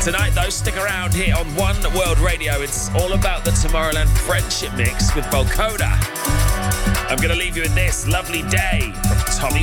Tonight, though, stick around here on One World Radio. It's all about the Tomorrowland Friendship Mix with Volcoda. I'm going to leave you with this lovely day from Tommy